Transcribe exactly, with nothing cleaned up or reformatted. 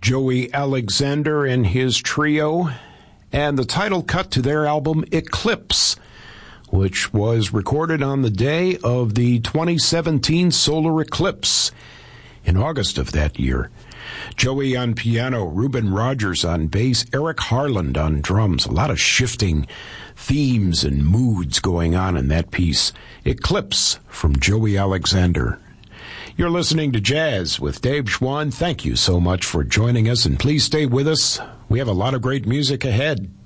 Joey Alexander and his trio, and the title cut to their album Eclipse, which was recorded on the day of the twenty seventeen solar eclipse in August of that year. Joey on piano, Reuben Rogers on bass, Eric Harland on drums. A lot of shifting themes and moods going on in that piece. Eclipse from Joey Alexander. You're listening to Jazz with Dave Schwann. Thank you so much for joining us, and please stay with us. We have a lot of great music ahead.